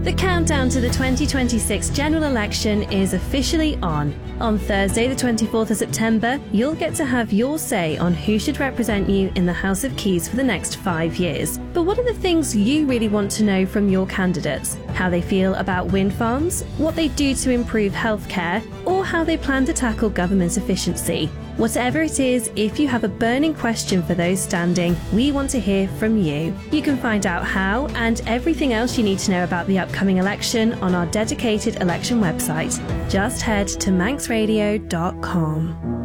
The countdown to the 2026 general election is officially on. On Thursday, the 24th of September, you'll get to have your say on who should represent you in the House of Keys for the next 5 years. But what are the things you really want to know from your candidates? How they feel about wind farms, what they do to improve healthcare, or how they plan to tackle government efficiency? Whatever it is, if you have a burning question for those standing, we want to hear from you. You can find out how and everything else you need to know about the upcoming election on our dedicated election website. Just head to manxradio.com.